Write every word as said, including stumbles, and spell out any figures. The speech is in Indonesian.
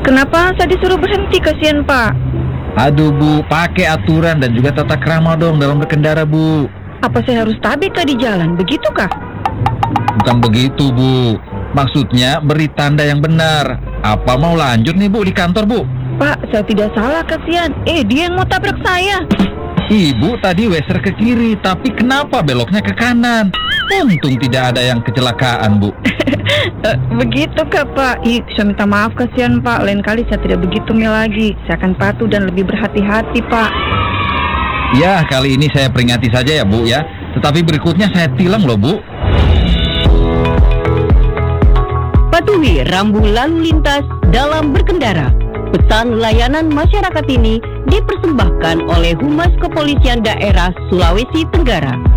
Kenapa saya disuruh berhenti, kasihan Pak? Aduh Bu, pakai aturan dan juga tata krama dong dalam berkendara Bu. Apa saya harus tabik di jalan, begitukah? Bukan begitu Bu, maksudnya beri tanda yang benar. Apa mau lanjut nih Bu di kantor Bu? Pak, saya tidak salah, kasihan. Eh, dia yang mau tabrak saya. Ibu tadi weser ke kiri, tapi kenapa beloknya ke kanan? Untung tidak ada yang kecelakaan Bu. Uh, begitu kah Pak? Ih, saya minta maaf, kasihan Pak. Lain kali saya tidak begitu mil lagi. Saya akan patuh dan lebih berhati-hati Pak. Ya, kali ini saya peringati saja ya Bu ya. Tetapi berikutnya saya tilang loh Bu. Patuhi rambu lalu lintas dalam berkendara. Pesan layanan masyarakat ini dipersembahkan oleh Humas Kepolisian Daerah Sulawesi Tenggara.